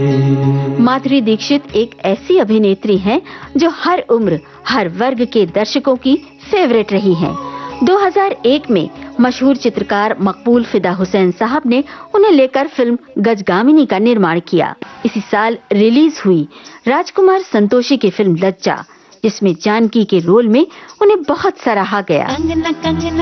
माधुरी दीक्षित एक ऐसी अभिनेत्री हैं जो हर उम्र, हर वर्ग के दर्शकों की फेवरेट रही हैं। 2001 में मशहूर चित्रकार मकबूल फिदा हुसैन साहब ने उन्हें लेकर फिल्म गजगामिनी का निर्माण किया। इसी साल रिलीज हुई राजकुमार संतोषी की फिल्म लज्जा, जिसमें जानकी के रोल में उन्हें बहुत सराहा गया।